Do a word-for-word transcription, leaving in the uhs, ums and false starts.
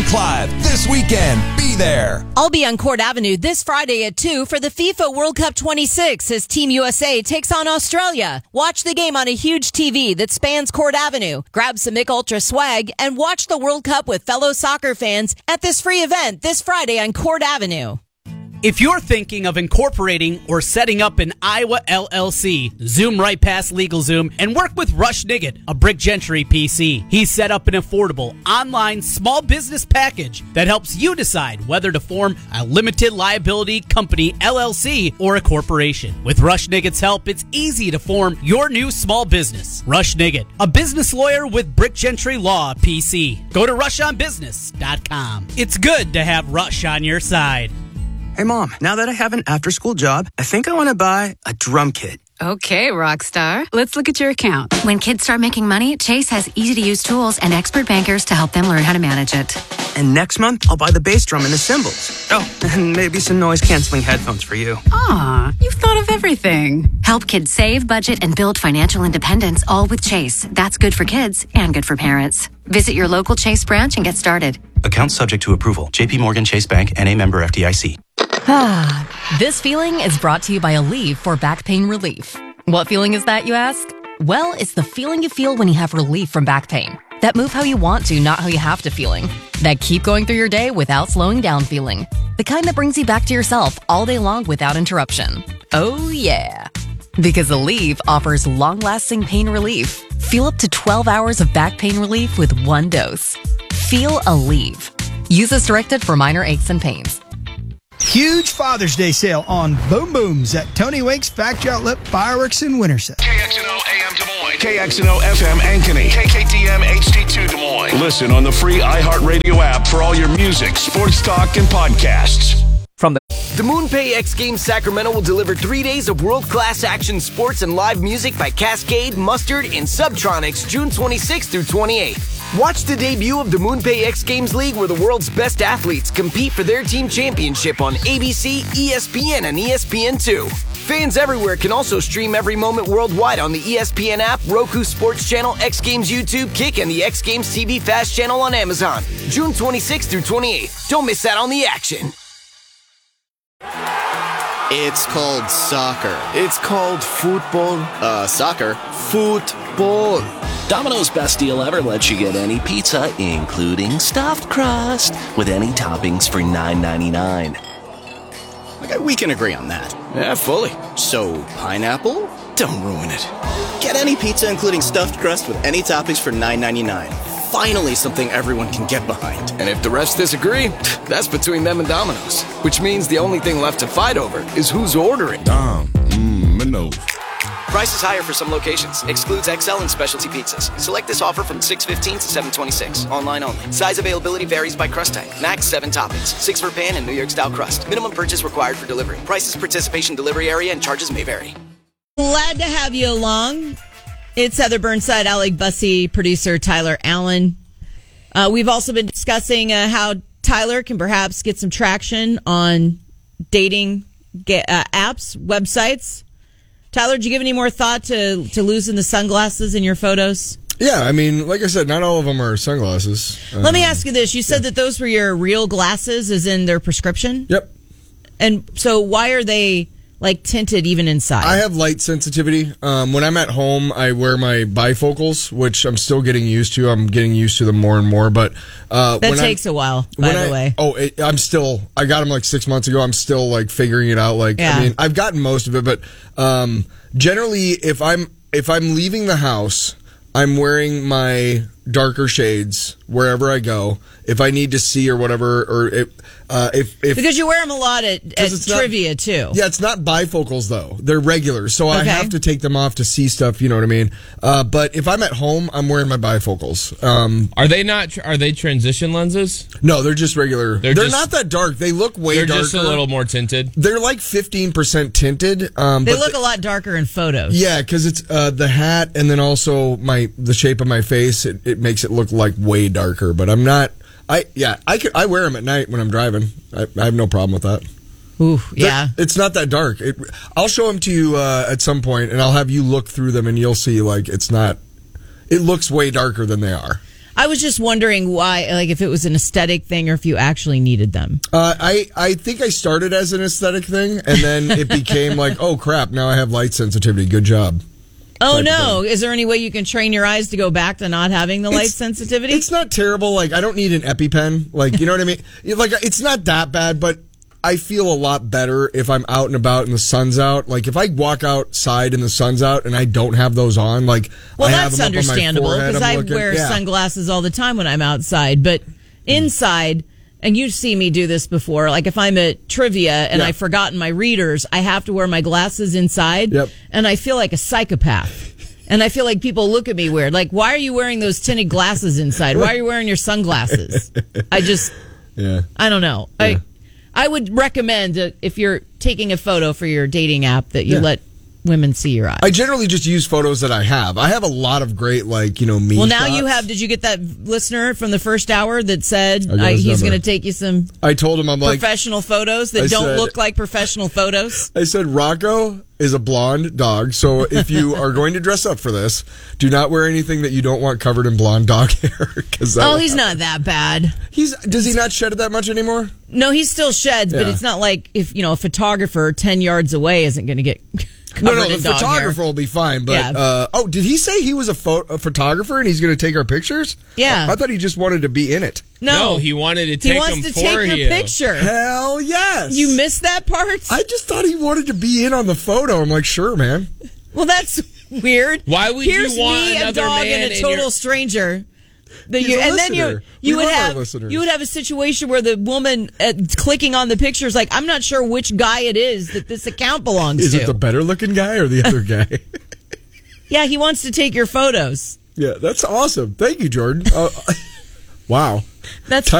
Clive this weekend. Be there. I'll be on Court Avenue this Friday at two for the FIFA World Cup twenty-six as Team U S A takes on Australia. Watch the game on a huge T V that spans Court Avenue. Grab some Mick Ultra swag and watch the World Cup with fellow soccer fans at this free event this Friday on Court Avenue. If you're thinking of incorporating or setting up an Iowa L L C, zoom right past LegalZoom and work with Rush Niggett, a Brick Gentry P C. He's set up an affordable online small business package that helps you decide whether to form a limited liability company L L C or a corporation. With Rush Niggett's help, it's easy to form your new small business. Rush Niggett, a business lawyer with Brick Gentry Law P C. Go to rush on business dot com. It's good to have Rush on your side. Hey, Mom, now that I have an after-school job, I think I want to buy a drum kit. Okay, Rockstar. Let's look at your account. When kids start making money, Chase has easy-to-use tools and expert bankers to help them learn how to manage it. And next month, I'll buy the bass drum and the cymbals. Oh, and maybe some noise-canceling headphones for you. Aw, you've thought of everything. Help kids save, budget, and build financial independence, all with Chase. That's good for kids and good for parents. Visit your local Chase branch and get started. Account subject to approval. J P Morgan Chase Bank, N A member F D I C. Ah, this feeling is brought to you by Aleve for back pain relief. What feeling is that, you ask? Well, it's the feeling you feel when you have relief from back pain. That move how you want to, not how you have to feeling. That keep going through your day without slowing down feeling. The kind that brings you back to yourself all day long without interruption. Oh yeah. Because Aleve offers long-lasting pain relief. Feel up to twelve hours of back pain relief with one dose. Feel Aleve. Use as directed for minor aches and pains. Huge Father's Day sale on Boom Booms at Tony Wake's Factory Outlet Fireworks in Winterset. K X N O A M Des Moines, K X N O F M Ankeny, K K D M H D two Des Moines. Listen on the free iHeartRadio app for all your music, sports talk, and podcasts. From the The MoonPay X Games Sacramento will deliver three days of world-class action sports and live music by Cascade, Mustard, and Subtronics June twenty-sixth through twenty-eighth. Watch the debut of the MoonPay X Games League where the world's best athletes compete for their team championship on A B C, E S P N, and E S P N two. Fans everywhere can also stream every moment worldwide on the E S P N app, Roku Sports Channel, X Games YouTube, Kick, and the X Games T V Fast Channel on Amazon. June twenty-sixth through twenty-eighth. Don't miss out on the action. It's called soccer. It's called football. Uh, soccer. Football. Domino's best deal ever lets you get any pizza, including stuffed crust, with any toppings for nine ninety-nine. Okay, we can agree on that. Yeah, fully. So, pineapple? Don't ruin it. Get any pizza, including stuffed crust, with any toppings for nine ninety-nine. Finally, something everyone can get behind. And if the rest disagree, that's between them and Domino's. Which means the only thing left to fight over is who's ordering. Dom, mmm, Minos. Price is higher for some locations. Excludes X L and specialty pizzas. Select this offer from six fifteen to seven twenty-six. Online only. Size availability varies by crust type. Max seven toppings. Six for pan and New York style crust. Minimum purchase required for delivery. Prices, participation, delivery area, and charges may vary. Glad to have you along. It's Heather Burnside, Alec Bussey, producer Tyler Allen. Uh, we've also been discussing uh, how Tyler can perhaps get some traction on dating get, uh, apps, websites. Tyler, did you give any more thought to, to losing the sunglasses in your photos? Yeah, I mean, like I said, not all of them are sunglasses. Let um, me ask you this. You said yeah. that those were your real glasses, as in their prescription? Yep. And so why are they, like, tinted even inside? I have light sensitivity. Um, when I'm at home, I wear my bifocals, which I'm still getting used to. I'm getting used to them more and more. But uh, That when takes I, a while, by the I, way. Oh, it, I'm still, I got them like six months ago. I'm still, like, figuring it out. Like, yeah. I mean, I've gotten most of it, but um, generally, if I'm if I'm leaving the house, I'm wearing my darker shades wherever I go. If I need to see or whatever, or if, uh, if, if because you wear them a lot at, at trivia not, too. Yeah, it's not bifocals though; they're regular, so okay. I have to take them off to see stuff. You know what I mean? Uh, but if I'm at home, I'm wearing my bifocals. Um, are they not? Are they transition lenses? No, they're just regular. They're, they're just, not that dark. They look way they're darker. They're just a little more tinted. They're like fifteen percent tinted. Um, they but look they, a lot darker in photos. Yeah, because it's uh, the hat and then also my the shape of my face. It, it makes it look like way darker. But I'm not. I yeah, I can, I wear them at night when I'm driving. I, I have no problem with that. Ooh, yeah. They're, it's not that dark. It, I'll show them to you uh, at some point, and I'll have you look through them, and you'll see like it's not. It looks way darker than they are. I was just wondering why, like, if it was an aesthetic thing or if you actually needed them. Uh, I, I think I started as an aesthetic thing, and then it became like, oh, crap, now I have light sensitivity. Good job. Oh, no. Is there any way you can train your eyes to go back to not having the light It's- sensitivity? It's not terrible. Like, I don't need an EpiPen. Like, you know what I mean? Like, it's not that bad, but I feel a lot better if I'm out and about and the sun's out. Like, if I walk outside and the sun's out and I don't have those on, like, Well, I have that's them up on my understandable forehead, because I'm I looking- wear yeah. sunglasses all the time when I'm outside. But inside, and you see me do this before, like if I'm at trivia and Yeah. I've forgotten my readers, I have to wear my glasses inside. Yep. And I feel like a psychopath. And I feel like people look at me weird. Like, why are you wearing those tinted glasses inside? Why are you wearing your sunglasses? I just, Yeah. I don't know. I I would recommend that if you're taking a photo for your dating app that you Yeah. let women see your eyes. I generally just use photos that I have. I have a lot of great, like, you know, me Well, now shots. you have. Did you get that listener from the first hour that said I got uh, his he's number. going to take you some I told him, I'm like, professional photos that I don't said- look like professional photos? I said, Rocco is a blonde dog, so if you are going to dress up for this, do not wear anything that you don't want covered in blonde dog hair. Cause that Oh, will he's happen. not that bad. He's does he not shed it that much anymore? No, he still sheds, but Yeah. it's not like if you know a photographer ten yards away isn't going to get No, covered no, the in dog photographer hair. will be fine. But Yeah. uh, oh, did he say he was a, pho- a photographer and he's going to take our pictures? Yeah. I, I thought he just wanted to be in it. No, No, he wanted to he take wants them to for take your you. picture. Hell yes. You missed that part? I just thought he wanted to be in on the photo. I'm like, sure, man. Well, that's weird. Why would you Here's want me, a another dog, man and a in total your- stranger. That He's you, a and then listener. you you We would love our have listeners. you would have a situation where the woman uh, clicking on the picture is like, I'm not sure which guy it is that this account belongs Is to. it the better looking guy or the other guy? Yeah, he wants to take your photos. Yeah, that's awesome. Thank you, Jordan. Uh, wow. That's